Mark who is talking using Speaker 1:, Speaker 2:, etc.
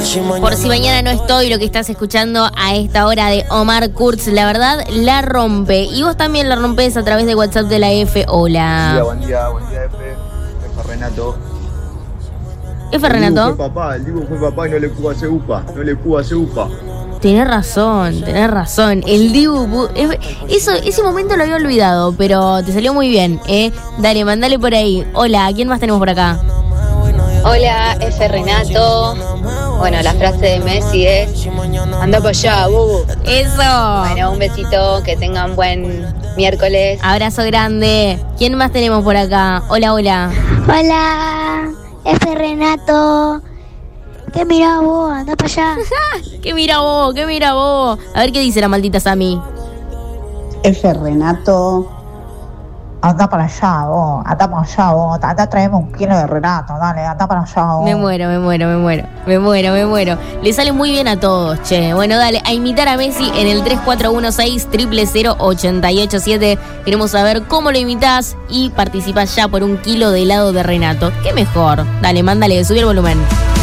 Speaker 1: Por si mañana no estoy, lo que estás escuchando a esta hora de Omar Kurz, la verdad, la rompe. Y vos también la rompes a través de WhatsApp de la F. Hola.
Speaker 2: Buen día, F. Renato.
Speaker 1: F. Renato.
Speaker 2: El Dibu fue papá y no le pudo hacer upa.
Speaker 1: Tenés razón. El Dibu, ese momento lo había olvidado, pero te salió muy bien, ¿eh? Dale, mandale por ahí. Hola, ¿quién más tenemos por acá?
Speaker 3: Hola, F. Renato. Bueno, la frase de Messi es: anda para allá, bobo.
Speaker 1: Eso.
Speaker 3: Bueno, un besito, que tengan buen miércoles.
Speaker 1: Abrazo grande. ¿Quién más tenemos por acá? Hola.
Speaker 4: Hola, F. Renato. ¿Qué mirá vos? Anda para allá.
Speaker 1: ¿Qué mira vos? A ver qué dice la maldita Sami.
Speaker 5: F. Renato. Anda para allá vos. Anda, traeme un kilo de Renato, dale, anda para allá vos.
Speaker 1: Me muero. Le sale muy bien a todos, che. Bueno, dale, a imitar a Messi en el 3416-000-887. Queremos saber cómo lo imitás y participás ya por un kilo de helado de Renato. ¿Qué mejor? Dale, mándale, subí el volumen.